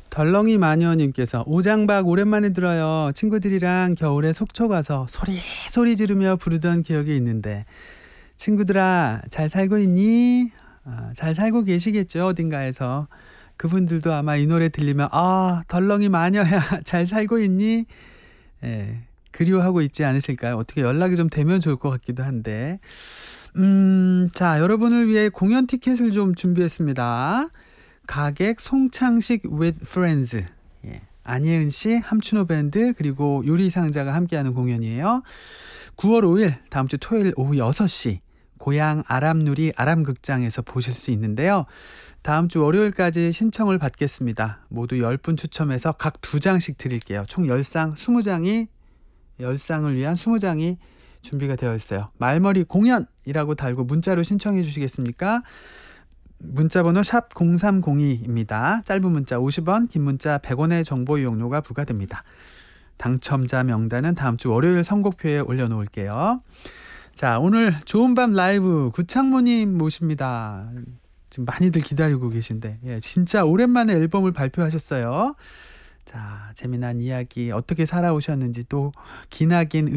덜렁이 마녀님께서 오장박 오랜만에 들어요. 친구들이랑 겨울에 속초 가서 소리 지르며 부르던 기억이 있는데 친구들아 잘 살고 있니? 잘 살고 계시겠죠 어딘가에서. 그분들도 아마 이 노래 들리면 덜렁이 마녀야 잘 살고 있니? 예, 그리워하고 있지 않으실까요? 어떻게 연락이 좀 되면 좋을 것 같기도 한데. 자, 여러분을 위해 공연 티켓을 좀 준비했습니다. 가객 송창식 with friends. 예. 안예은 씨, 함춘호 밴드, 그리고 유리상자가 함께하는 공연이에요. 9월 5일, 다음 주 토요일 오후 6시, 고향 아람누리 아람극장에서 보실 수 있는데요. 다음 주 월요일까지 신청을 받겠습니다. 모두 10분 추첨해서 각 2장씩 드릴게요. 총 10상, 20장이, 10상을 위한 20장이 준비가 되어 있어요. 말머리 공연이라고 달고 문자로 신청해 주시겠습니까? 문자번호 샵 0302입니다. 짧은 문자 50원, 긴 문자 100원의 정보 이용료가 부과됩니다. 당첨자 명단은 다음 주 월요일 선곡표에 올려놓을게요. 자, 오늘 좋은 밤 라이브 구창모님 모십니다. 지금 많이들 기다리고 계신데 진짜 오랜만에 앨범을 발표하셨어요. 자, 재미난 이야기 어떻게 살아오셨는지 또 기나긴